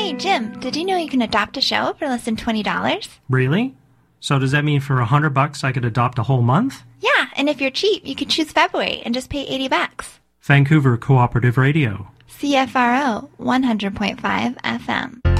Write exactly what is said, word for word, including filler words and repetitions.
Hey, Jim, did you know you can adopt a show for less than twenty dollars? Really? So does that mean for a hundred bucks I could adopt a whole month? Yeah, and if you're cheap, you could choose February and just pay eighty bucks. Vancouver Cooperative Radio. C F R O one hundred point five F M.